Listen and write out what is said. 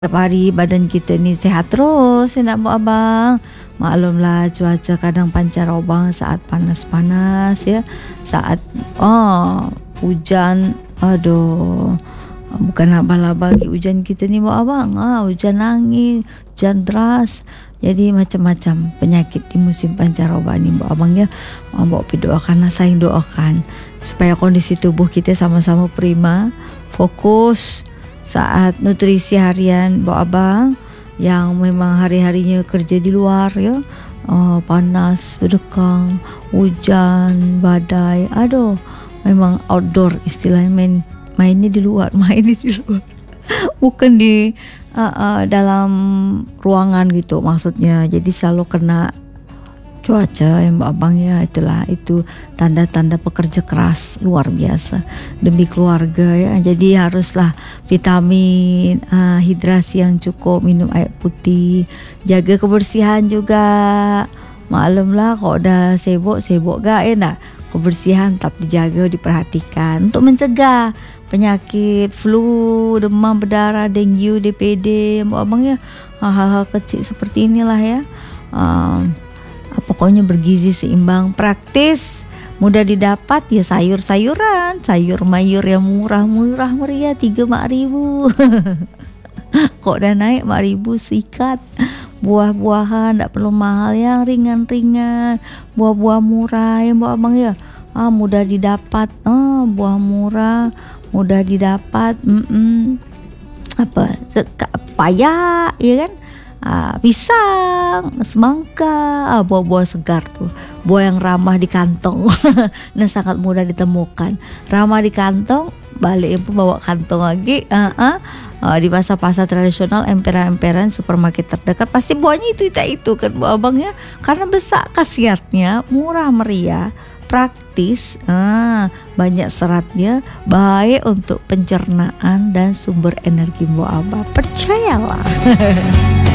Setiap hari badan kita ni sehat terus ya nak buat abang. Maklumlah cuaca kadang pancaroba saat panas-panas ya. Saat hujan, aduh. Bukan abal-abal lagi hujan kita ni buat abang. Hujan angin, hujan deras. Jadi macam-macam penyakit di musim pancaroba ni buat abang ya. Bawa pergi doakanlah, saing doakan supaya kondisi tubuh kita sama-sama prima, fokus saat nutrisi harian Mbak Abang yang memang hari-harinya kerja di luar ya, panas, berdekang, hujan, badai, aduh, memang outdoor istilahnya, mainnya di luar, bukan di dalam ruangan gitu maksudnya. Jadi selalu kena cuaca yang Mbak Abang ya, itu tanda-tanda pekerja keras luar biasa demi keluarga ya. Jadi haruslah vitamin, hidrasi yang cukup, minum air putih, jaga kebersihan juga. Maklumlah kalau udah sibuk gak enak, kebersihan tetap dijaga, diperhatikan untuk mencegah penyakit flu, demam berdarah, dengue, DPD Mbak Abang ya. Hal-hal kecil seperti inilah ya. Pokoknya bergizi seimbang, praktis, mudah didapat ya. Sayur-sayuran, sayur mayur yang murah meriah 3 ribu. Kok udah naik 4 ribu sikat. Buah-buahan tak perlu mahal, yang ringan-ringan, buah-buah murah ya Mbak Abang ya. Mudah didapat, buah murah mudah didapat. Paya ya kan, pisang, semangka, buah-buah segar tuh, buah yang ramah di kantong dan sangat mudah ditemukan. Ramah di kantong, balik pun bawa kantong lagi. Di pasar-pasar tradisional, emperan-emperan supermarket terdekat pasti buahnya itu kan Bu Abang ya, karena besar khasiatnya, murah meriah, praktis, banyak seratnya, baik untuk pencernaan dan sumber energi Bu Abang, percayalah.